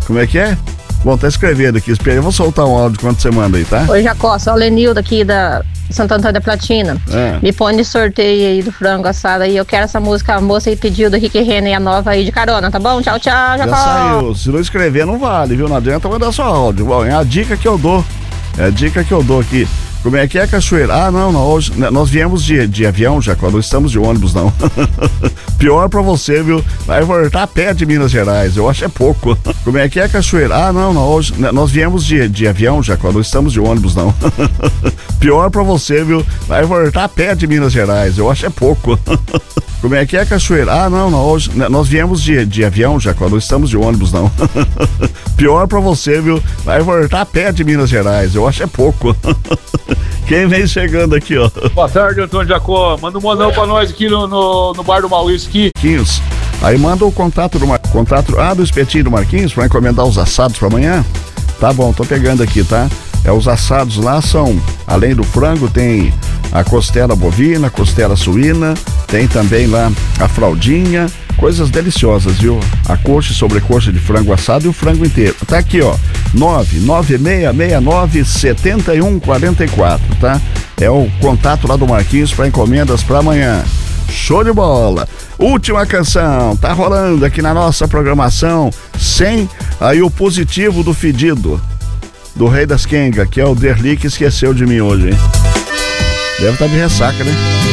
Como é que é? Bom, tá escrevendo aqui, espera, eu vou soltar um áudio quando você manda aí, tá? Oi, Jacó, sou o Lenildo aqui da Santo Antônio da Platina. Me põe de sorteio aí do frango assado aí. Eu quero essa música, a moça aí pediu do Rick Renner, a nova aí de carona, tá bom? Tchau, tchau, Jacó. Já saiu, se não escrever não vale, viu? Não adianta mandar só áudio. Bom, é a dica que eu dou. É a dica que eu dou aqui. Como é que é, Cachoeira? Ah, não, hoje nós viemos de avião, Jacó, não estamos de ônibus, não. Pior pra você, viu? Vai voltar a pé de Minas Gerais, eu acho é pouco. Como é que é, Cachoeira? Ah, não, hoje nós viemos de avião, Jacó, não estamos de ônibus, não. Pior pra você, viu? Vai voltar a pé de Minas Gerais, eu acho é pouco. Como é que é, Cachoeira? Ah, não, hoje nós viemos de avião, Jacó, não estamos de ônibus, não. Pior pra você, viu? Vai voltar a pé de Minas Gerais, eu acho é pouco. Quem vem chegando aqui, ó? Boa tarde, Antônio Jacó. Manda um modão pra nós aqui no bar do Maurício aqui. Marquinhos. Aí manda o contato do espetinho do Marquinhos pra encomendar os assados pra amanhã. Tá bom, tô pegando aqui, tá? Os assados lá são, além do frango, tem a costela bovina, costela suína, tem também lá a fraldinha, coisas deliciosas, viu? A coxa e sobrecoxa de frango assado e o frango inteiro. Tá aqui, ó, 996697144, tá? É o contato lá do Marquinhos para encomendas para amanhã. Show de bola! Última canção, tá rolando aqui na nossa programação, sem aí o positivo do fedido do Rei das Quenga, que é o Derli, que esqueceu de mim hoje, hein? Deve estar de ressaca, né?